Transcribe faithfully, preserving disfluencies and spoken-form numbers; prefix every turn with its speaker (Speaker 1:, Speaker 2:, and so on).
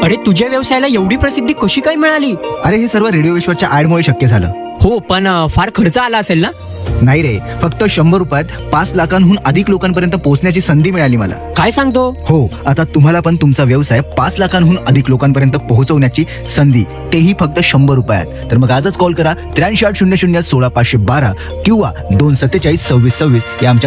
Speaker 1: अरे तुझ्या व्यवसायाला एवढी प्रसिद्धी कशी काय मिळाली?
Speaker 2: अरे हे सर्व रेडिओ विश्वाच्या ऍडमुळे शक्य झालं.
Speaker 1: हो, पण अ, फार खर्च आला असेल ना?
Speaker 2: नाही रे, फक्त शंभर रुपयात पाच लाखांहून अधिक लोकांपर्यंत पोहोचण्याची संधी मिळाली मला.
Speaker 1: काय सांगतो?
Speaker 2: हो, आता तुम्हाला पण तुमचा व्यवसाय पाच लाखांहून अधिक लोकांपर्यंत पोहोचवण्याची संधी, तेही फक्त शंभर रुपयात. तर मग आजच कॉल करा त्र्याऐंशी आठ शून्य शून्य सोळा पाचशे बारा किंवा दोन सत्तेचाळीस सव्वीस सव्वीस या आमच्या